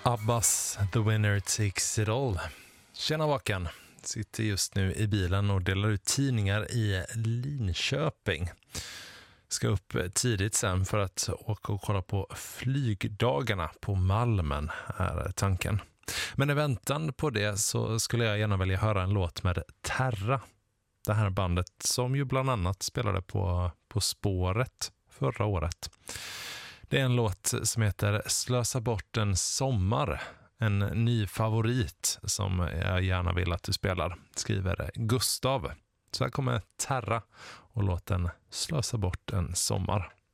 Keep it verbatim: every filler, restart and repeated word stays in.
Abbas, The Winner Takes It All. Tjena Vaken, sitter just nu i bilen och delar ut tidningar i Linköping. Ska upp tidigt sen för att åka och kolla på flygdagarna på Malmen, är tanken. Men i väntan på det så skulle jag gärna vilja höra en låt med Terra. Det här bandet som ju bland annat spelade på, på Spåret förra året. Det är en låt som heter Slösa bort en sommar. En ny favorit som jag gärna vill att du spelar, skriver Gustav. Så här kommer Terra och låten Slösa bort en sommar.